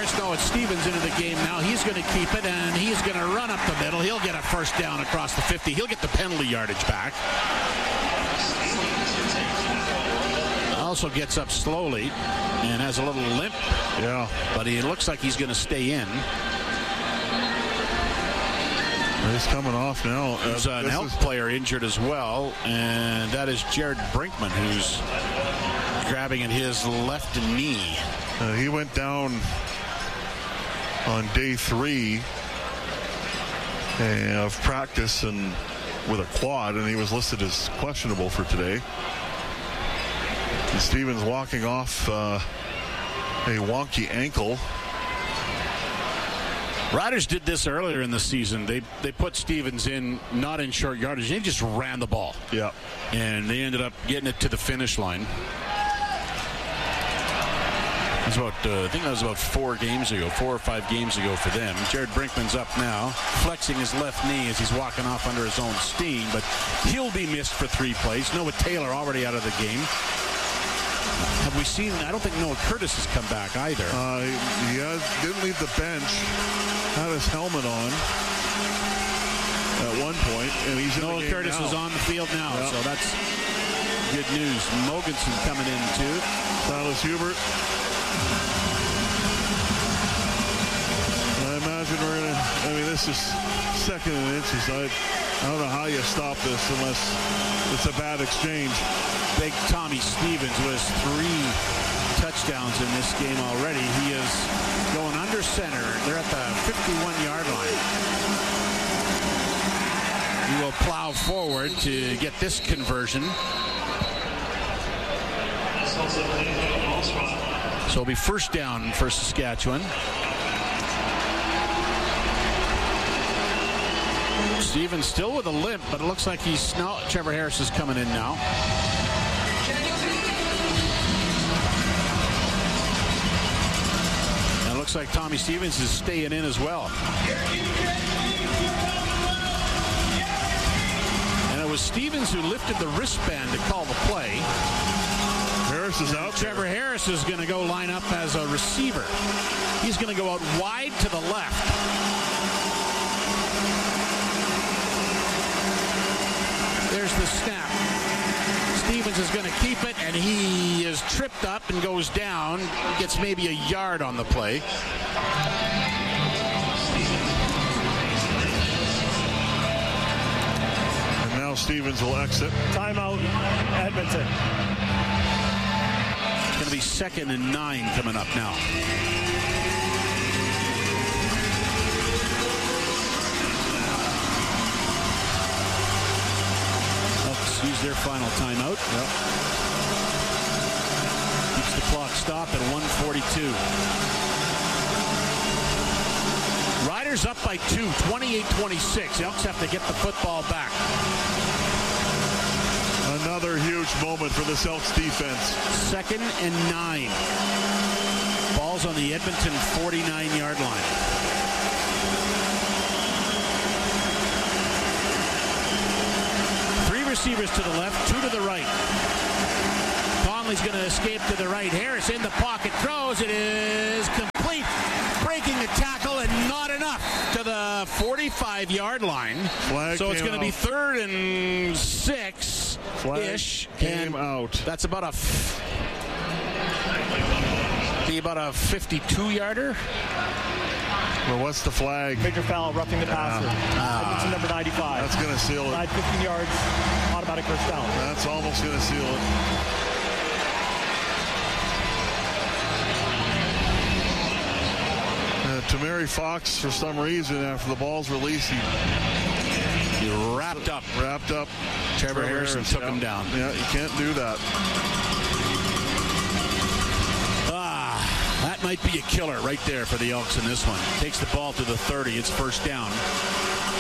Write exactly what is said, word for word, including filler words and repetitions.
Harris. No, it's Stevens into the game now. He's going to keep it, and he's going to run up the middle. He'll get a first down across the fifty. He'll get the penalty yardage back. Also gets up slowly and has a little limp. Yeah. But he looks like he's going to stay in. He's coming off now. There's uh, an elk is... player injured as well, and that is Jared Brinkman, who's grabbing at his left knee. Uh, he went down on day three uh, of practice and with a quad, and he was listed as questionable for today. And Stevens walking off uh, a wonky ankle. Riders did this earlier in the season. They they put Stevens in, not in short yardage. They just ran the ball. Yeah. And they ended up getting it to the finish line. It was about, uh, I think that was about four games ago, four or five games ago for them. Jared Brinkman's up now, flexing his left knee as he's walking off under his own steam, but he'll be missed for three plays. Noah Taylor already out of the game. Have we seen, I don't think Noah Curtis has come back either. Uh, he has, didn't leave the bench, had his helmet on at one point, and he's in Noah the game Curtis now. is on the field now, yep. So that's good news. Mogensen coming in too. Silas Hubert. I imagine we're going to, I mean, this is second and inches. I, I don't know how you stop this unless it's a bad exchange. Big Tommy Stevens was three touchdowns in this game already. He is going under center. They're at the fifty-one-yard line. He will plow forward to get this conversion. So it'll be first down for Saskatchewan. Stevens still with a limp, but it looks like he's now. Trevor Harris is coming in now. And it looks like Tommy Stevens is staying in as well. And it was Stevens who lifted the wristband to call the play. Harris is out. Trevor there. Harris is going to go line up as a receiver. He's going to go out wide to the left. There's the snap. Stevens is going to keep it, and he is tripped up and goes down. Gets maybe a yard on the play. And now Stevens will exit. Timeout, Edmonton. It's going to be second and nine coming up now. Use their final timeout. Yep. Keeps the clock stopped at one forty-two. Riders up by two, twenty-eight twenty-six. The Elks have to get the football back. Another huge moment for this Elks defense. Second and nine. Ball's on the Edmonton forty-nine-yard line. Receivers to the left, two to the right. Conley's going to escape to the right. Harris in the pocket, throws. It is complete. Breaking the tackle and not enough to the forty-five-yard line. Flag so it's going to be out. third and six ish. Came and out. That's about a f- be about a fifty-two-yarder. Well, what's the flag? Major foul, roughing the passer. Ah. Edmonton number ninety-five. That's going to seal it. Side fifteen yards, automatic first down. That's almost going to seal it. Uh, Tamari Fox, for some reason, after the ball's released, he, he wrapped up. Wrapped up. Trevor, Trevor Harrison Harris, took yeah. him down. Yeah, you can't do that. That might be a killer right there for the Elks in this one. Takes the ball to the thirty. It's first down.